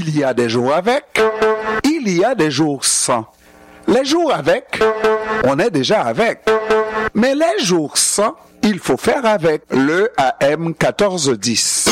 Il y a des jours avec, il y a des jours sans. Les jours avec, on est déjà avec. Mais les jours sans, il faut faire avec. Le AM 1410.